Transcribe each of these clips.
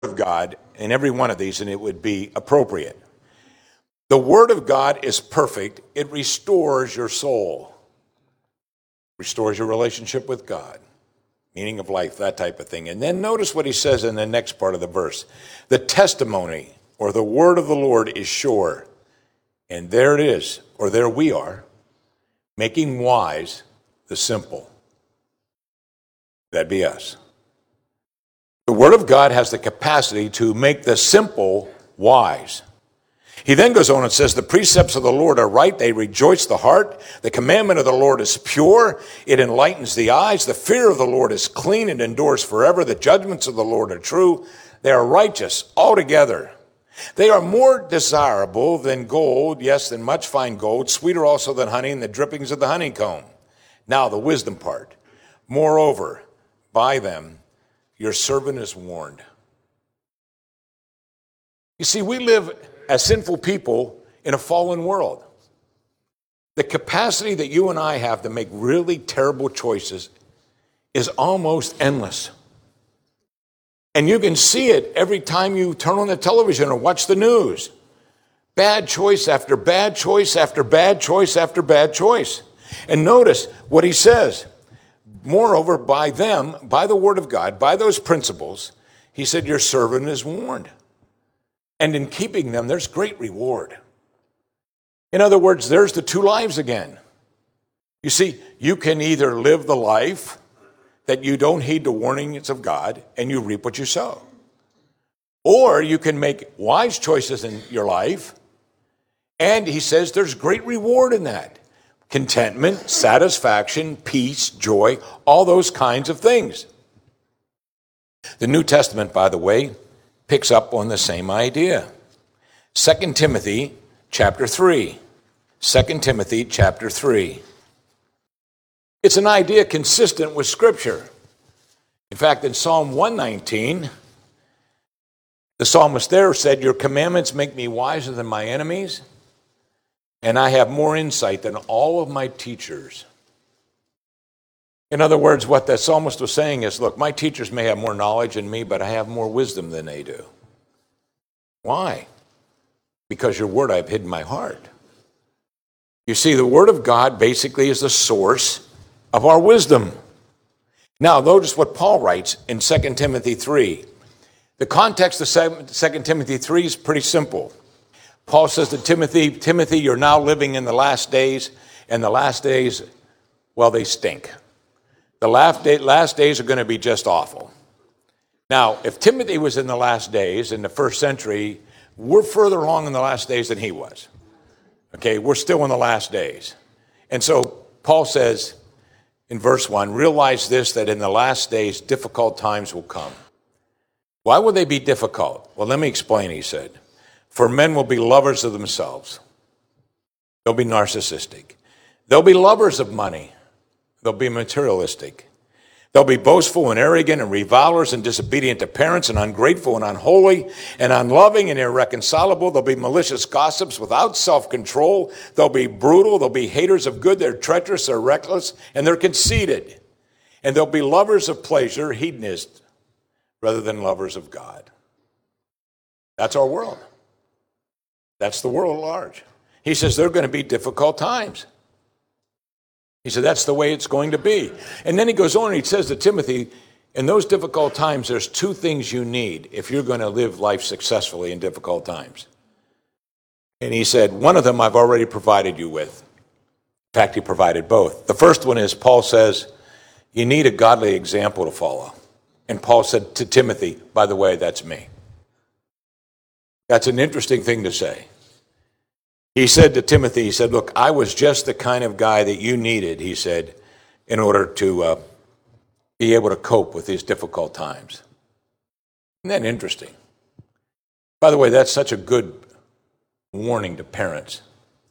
of God in every one of these, and it would be appropriate. The Word of God is perfect. It restores your soul, restores your relationship with God, meaning of life, that type of thing. And then notice what he says in the next part of the verse. The testimony or the word of the Lord is sure. And there it is, or there we are, making wise the simple. That'd be us. The Word of God has the capacity to make the simple wise. He then goes on and says, the precepts of the Lord are right, they rejoice the heart. The commandment of the Lord is pure, it enlightens the eyes. The fear of the Lord is clean, it endures forever. The judgments of the Lord are true, they are righteous altogether. They are more desirable than gold, yes, than much fine gold, sweeter also than honey and the drippings of the honeycomb. Now the wisdom part. Moreover, by them your servant is warned. You see, we live as sinful people in a fallen world. The capacity that you and I have to make really terrible choices is almost endless. And you can see it every time you turn on the television or watch the news. Bad choice after bad choice after bad choice after bad choice. And notice what he says. Moreover, by them, by the Word of God, by those principles, he said, your servant is warned. And in keeping them, there's great reward. In other words, there's the two lives again. You see, you can either live the life that you don't heed the warnings of God and you reap what you sow. Or you can make wise choices in your life, and he says there's great reward in that. Contentment, satisfaction, peace, joy, all those kinds of things. The New Testament, by the way, picks up on the same idea. 2 Timothy chapter 3. 2 Timothy chapter 3. It's an idea consistent with Scripture. In fact, in Psalm 119, the psalmist there said, your commandments make me wiser than my enemies, and I have more insight than all of my teachers. In other words, what the psalmist was saying is, look, my teachers may have more knowledge than me, but I have more wisdom than they do. Why? Because your word I've hid in my heart. You see, the Word of God basically is the source of our wisdom. Now, notice what Paul writes in 2 Timothy 3. The context of 2 Timothy 3 is pretty simple. Paul says to Timothy, Timothy, you're now living in the last days, and the last days, well, they stink. The last days are going to be just awful. Now, if Timothy was in the last days, in the first century, we're further along in the last days than he was. Okay, we're still in the last days. And so Paul says in verse 1, realize this, that in the last days, difficult times will come. Why will they be difficult? Well, let me explain, he said. For men will be lovers of themselves. They'll be narcissistic. They'll be lovers of money. They'll be materialistic. They'll be boastful and arrogant and revilers and disobedient to parents and ungrateful and unholy and unloving and irreconcilable. They'll be malicious gossips without self-control. They'll be brutal. They'll be haters of good. They're treacherous. They're reckless. And they're conceited. And they'll be lovers of pleasure, hedonists, rather than lovers of God. That's our world. That's the world at large. He says there are going to be difficult times. He said, that's the way it's going to be. And then he goes on and he says to Timothy, in those difficult times, there's two things you need if you're going to live life successfully in difficult times. And he said, one of them I've already provided you with. In fact, he provided both. The first one is, Paul says, you need a godly example to follow. And Paul said to Timothy, by the way, that's me. That's an interesting thing to say. He said to Timothy, he said, look, I was just the kind of guy that you needed, he said, in order to be able to cope with these difficult times. Isn't that interesting? By the way, that's such a good warning to parents.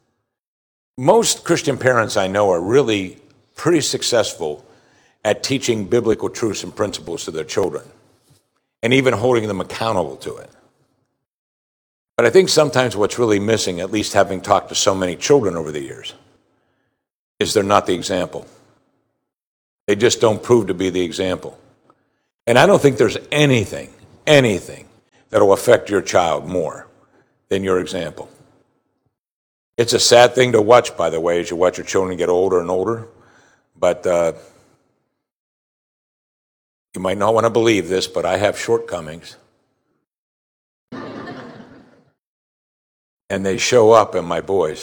Most Christian parents I know are really pretty successful at teaching biblical truths and principles to their children, and even holding them accountable to it. But I think sometimes what's really missing, at least having talked to so many children over the years, is they're not the example. They just don't prove to be the example. And I don't think there's anything that'll affect your child more than your example. It's a sad thing to watch, by the way, as you watch your children get older and older. But you might not want to believe this, but I have shortcomings. And they show up in my boys.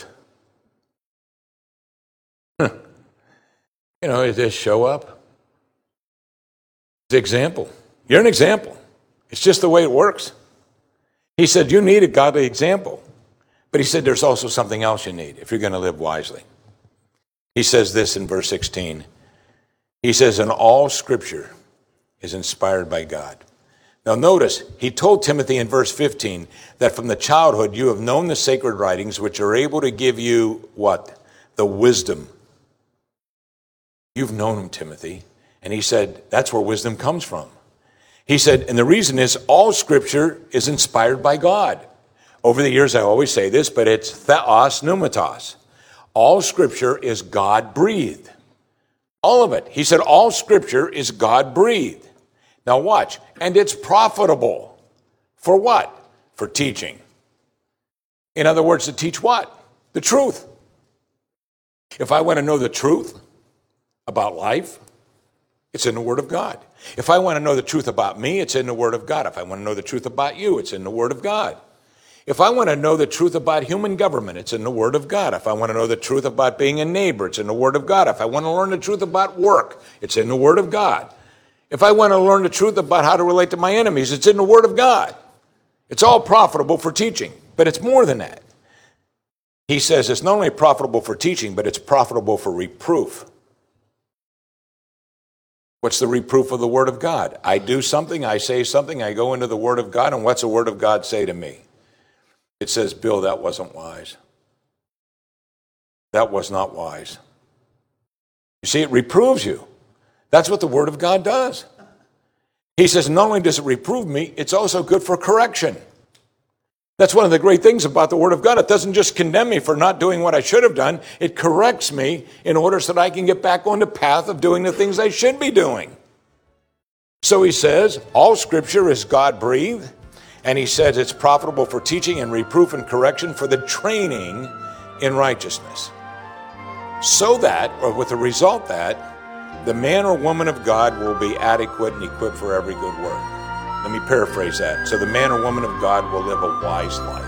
You know, they just show up. It's an example. You're an example. It's just the way it works. He said, you need a godly example. But he said, there's also something else you need if you're going to live wisely. He says this in verse 16. He says, and all Scripture is inspired by God. Now notice, he told Timothy in verse 15 that from the childhood you have known the sacred writings which are able to give you what? The wisdom. You've known them, Timothy. And he said, that's where wisdom comes from. He said, and the reason is all Scripture is inspired by God. Over the years, I always say this, but it's theos pneumatos. All Scripture is God-breathed. All of it. He said, all Scripture is God-breathed. Now watch. And it's profitable. For what? For teaching. In other words, to teach what? The truth. If I want to know the truth about life, it's in the Word of God. If I want to know the truth about me, it's in the Word of God. If I want to know the truth about you, it's in the Word of God. If I want to know the truth about human government, it's in the Word of God. If I want to know the truth about being a neighbor, it's in the Word of God. If I want to learn the truth about work, it's in the Word of God. If I want to learn the truth about how to relate to my enemies, it's in the Word of God. It's all profitable for teaching, but it's more than that. He says it's not only profitable for teaching, but it's profitable for reproof. What's the reproof of the Word of God? I do something, I say something, I go into the Word of God, and what's the Word of God say to me? It says, Bill, that wasn't wise. That was not wise. You see, it reproves you. That's what the Word of God does. He says, not only does it reprove me, it's also good for correction. That's one of the great things about the Word of God. It doesn't just condemn me for not doing what I should have done. It corrects me in order so that I can get back on the path of doing the things I should be doing. So he says, all Scripture is God-breathed. And he says it's profitable for teaching and reproof and correction for the training in righteousness. So that, or with the result that, the man or woman of God will be adequate and equipped for every good work. Let me paraphrase that. So the man or woman of God will live a wise life.